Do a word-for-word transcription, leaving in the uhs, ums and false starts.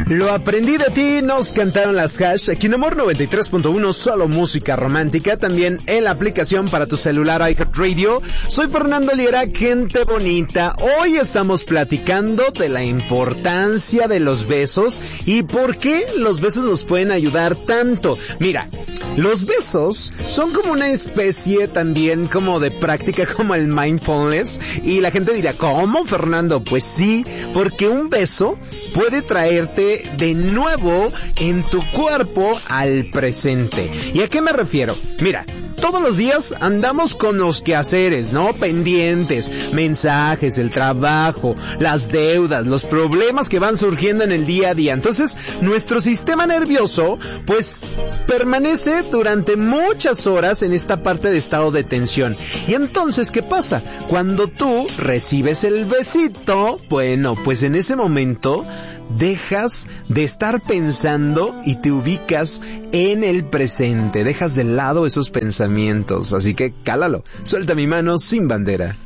Lo aprendí de ti, nos cantaron las Hash, aquí en Amor noventa y tres punto uno, solo música romántica, también en la aplicación para tu celular iHeartRadio. Soy Fernando Liera, gente bonita. Hoy estamos platicando de la importancia de los besos y por qué los besos nos pueden ayudar tanto. Mira, los besos son como una especie también como de práctica como el mindfulness, y la gente dirá, ¿cómo, Fernando? Pues sí, porque un beso puede traerte de nuevo en tu cuerpo al presente. ¿Y a qué me refiero? Mira, todos los días andamos con los quehaceres, ¿no? Pendientes, mensajes, el trabajo, las deudas, los problemas que van surgiendo en el día a día. Entonces, nuestro sistema nervioso, pues, permanece durante muchas horas en esta parte de estado de tensión. Y entonces, ¿qué pasa? Cuando tú recibes el besito, bueno, pues en ese momento dejas de estar pensando y te ubicas en el presente, dejas de lado esos pensamientos, así que cálalo, suelta mi mano sin bandera.